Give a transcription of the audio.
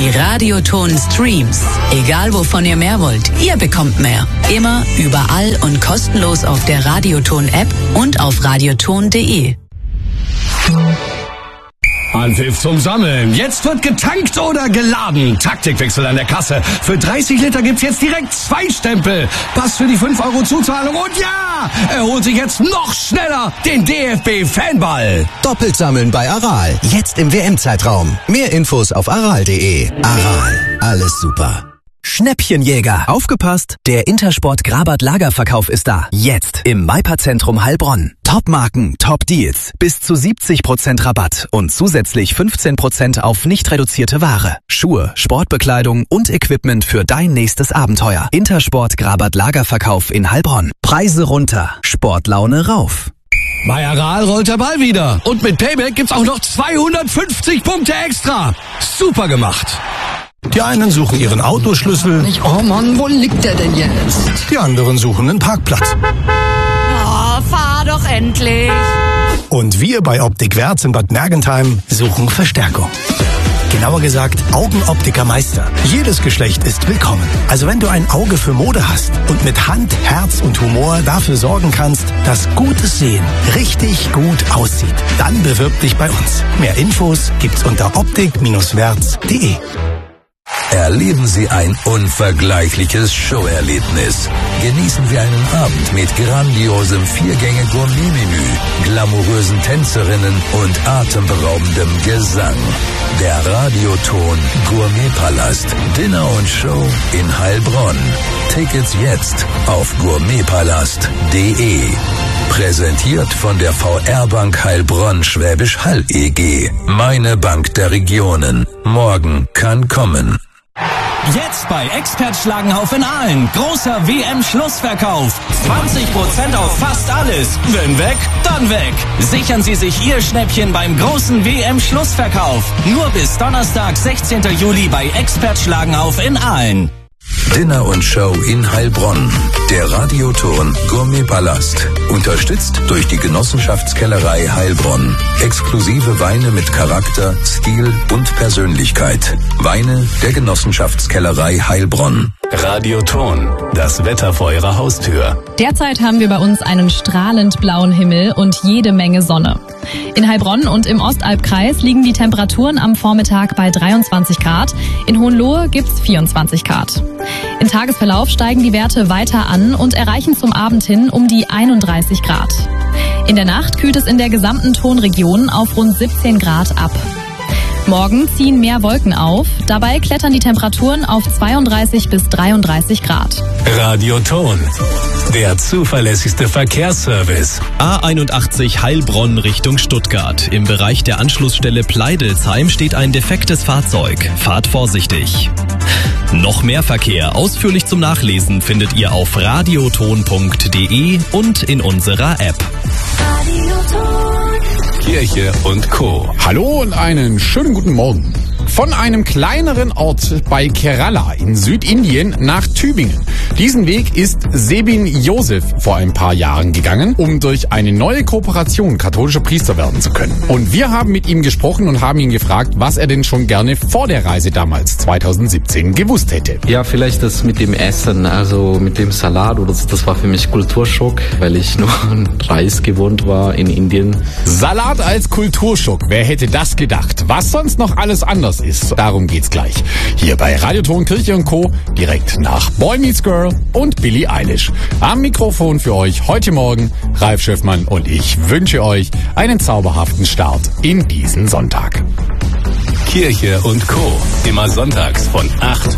Die Radioton Streams. Egal wovon ihr mehr wollt, ihr bekommt mehr. Immer, überall und kostenlos auf der Radioton-App und auf radioton.de. Anpfiff zum Sammeln. Jetzt wird getankt oder geladen. Taktikwechsel an der Kasse. Für 30 Liter gibt's jetzt direkt 2 Stempel. Pass für die 5 Euro Zuzahlung. Und ja, er holt sich jetzt noch schneller den DFB-Fanball. Doppelt sammeln bei Aral. Jetzt im WM-Zeitraum. Mehr Infos auf aral.de. Aral. Alles super. Schnäppchenjäger. Aufgepasst! Der Intersport Grabart Lagerverkauf ist da. Jetzt im Maipa-Zentrum Heilbronn. Top-Marken, Top-Deals. Bis zu 70% Rabatt und zusätzlich 15% auf nicht reduzierte Ware. Schuhe, Sportbekleidung und Equipment für dein nächstes Abenteuer. Intersport Grabart Lagerverkauf in Heilbronn. Preise runter, Sportlaune rauf. Bei Aral rollt der Ball wieder. Und mit Payback gibt's auch noch 250 Punkte extra. Super gemacht. Die einen suchen ihren Autoschlüssel. Oh Mann, wo liegt der denn jetzt? Die anderen suchen einen Parkplatz. Oh, fahr doch endlich. Und wir bei Optik Werz in Bad Mergentheim suchen Verstärkung. Genauer gesagt, Augenoptikermeister. Jedes Geschlecht ist willkommen. Also wenn du ein Auge für Mode hast und mit Hand, Herz und Humor dafür sorgen kannst, dass gutes Sehen richtig gut aussieht, dann bewirb dich bei uns. Mehr Infos gibt's unter optik-werz.de. Erleben Sie ein unvergleichliches Showerlebnis. Genießen Sie einen Abend mit grandiosem 4-Gänge-Gourmet-Menü, glamourösen Tänzerinnen und atemberaubendem Gesang. Der Radioton Gourmetpalast, Dinner und Show in Heilbronn. Tickets jetzt auf gourmetpalast.de. Präsentiert von der VR-Bank Heilbronn Schwäbisch Hall e.G. Meine Bank der Regionen. Morgen kann kommen. Jetzt bei Expert Schlagenhauf in Aalen. Großer WM-Schlussverkauf. 20% auf fast alles. Wenn weg, dann weg. Sichern Sie sich Ihr Schnäppchen beim großen WM-Schlussverkauf. Nur bis Donnerstag, 16. Juli bei Expert Schlagenhauf in Aalen. Dinner und Show in Heilbronn. Der Radioton Gourmetpalast. Unterstützt durch die Genossenschaftskellerei Heilbronn. Exklusive Weine mit Charakter, Stil und Persönlichkeit. Weine der Genossenschaftskellerei Heilbronn. Radioton. Das Wetter vor Ihrer Haustür. Derzeit haben wir bei uns einen strahlend blauen Himmel und jede Menge Sonne. In Heilbronn und im Ostalbkreis liegen die Temperaturen am Vormittag bei 23 Grad. In Hohenlohe gibt's 24 Grad. Im Tagesverlauf steigen die Werte weiter an und erreichen zum Abend hin um die 31 Grad. In der Nacht kühlt es in der gesamten Tonregion auf rund 17 Grad ab. Morgen ziehen mehr Wolken auf. Dabei klettern die Temperaturen auf 32 bis 33 Grad. Radioton. Der zuverlässigste Verkehrsservice. A81 Heilbronn Richtung Stuttgart. Im Bereich der Anschlussstelle Pleidelsheim steht ein defektes Fahrzeug. Fahrt vorsichtig. Noch mehr Verkehr ausführlich zum Nachlesen findet ihr auf radioton.de und in unserer App. Kirche und Co. Hallo und einen schönen guten Morgen. Von einem kleineren Ort bei Kerala in Südindien nach Tübingen. Diesen Weg ist Sebin Josef vor ein paar Jahren gegangen, um durch eine neue Kooperation katholischer Priester werden zu können. Und wir haben mit ihm gesprochen und haben ihn gefragt, was er denn schon gerne vor der Reise damals 2017 gewusst hätte. Ja, vielleicht das mit dem Essen, also mit dem Salat oder das war für mich Kulturschock, weil ich nur an Reis gewohnt war in Indien. Salat als Kulturschock, wer hätte das gedacht? Was sonst noch alles anders ist, darum geht's gleich. Hier bei Radioton Kirche und Co. direkt nach Boy Meets Girl und Billie Eilish. Am Mikrofon für euch heute Morgen Ralf Schöffmann und ich wünsche euch einen zauberhaften Start in diesen Sonntag. Kirche und Co. Immer sonntags von 8